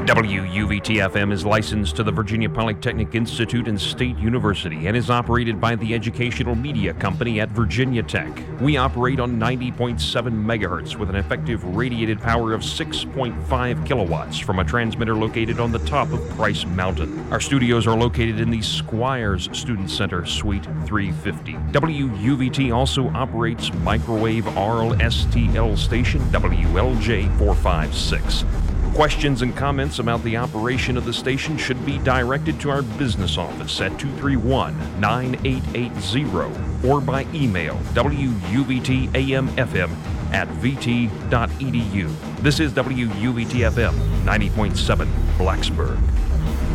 WUVT-FM is licensed to the Virginia Polytechnic Institute and State University and is operated by the Educational Media Company at Virginia Tech. We operate on 90.7 megahertz with an effective radiated power of 6.5 kilowatts from a transmitter located on the top of Price Mountain. Our studios are located in the Squires Student Center, Suite 350. WUVT also operates microwave RL-STL station WLJ 456. Questions and comments about the operation of the station should be directed to our business office at 231-9880 or by email wuvtamfm@vt.edu. This is WUVT-FM 90.7 Blacksburg.